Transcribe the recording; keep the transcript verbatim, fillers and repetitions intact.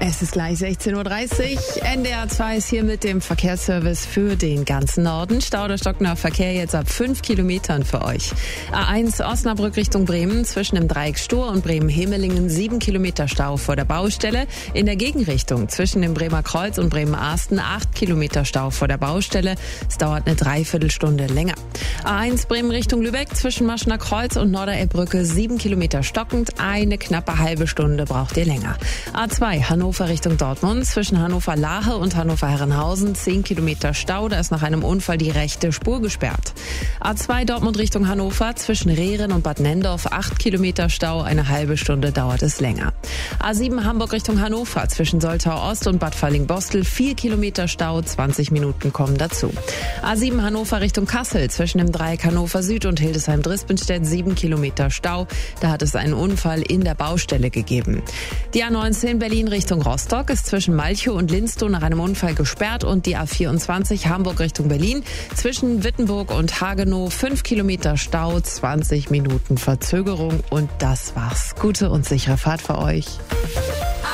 Es ist gleich sechzehn Uhr dreißig. N D R zwei ist hier mit dem Verkehrsservice für den ganzen Norden. Stau oder stockender Verkehr jetzt ab fünf Kilometern für euch. A eins Osnabrück Richtung Bremen zwischen dem Dreieck Stur und Bremen-Hemelingen sieben Kilometer Stau vor der Baustelle. In der Gegenrichtung zwischen dem Bremer Kreuz und Bremen-Arsten acht Kilometer Stau vor der Baustelle. Es dauert eine Dreiviertelstunde länger. A eins Bremen Richtung Lübeck zwischen Maschener Kreuz und Norderelbbrücke sieben Kilometer stockend. Eine knappe halbe Stunde braucht ihr länger. A zwei Hannover Richtung Dortmund zwischen Hannover-Lahe und Hannover-Herrenhausen zehn Kilometer Stau. Da ist nach einem Unfall die rechte Spur gesperrt. A zwei Dortmund Richtung Hannover zwischen Rehren und Bad Nendorf acht Kilometer Stau. Eine halbe Stunde dauert es länger. A sieben Hamburg Richtung Hannover zwischen Soltau Ost und Bad Falling-Bostel vier Kilometer Stau. zwanzig Minuten kommen dazu. A sieben Hannover Richtung Kassel zwischen dem Dreieck Hannover Süd und Hildesheim-Drispenstedt sieben Kilometer Stau. Da hat es einen Unfall in der Baustelle gegeben. Die A neunzehn Berlin Richtung Rostock ist zwischen Malchow und Linstow nach einem Unfall gesperrt und die A vierundzwanzig Hamburg Richtung Berlin zwischen Wittenburg und Hagenow fünf Kilometer Stau, zwanzig Minuten Verzögerung und das war's. Gute und sichere Fahrt für euch.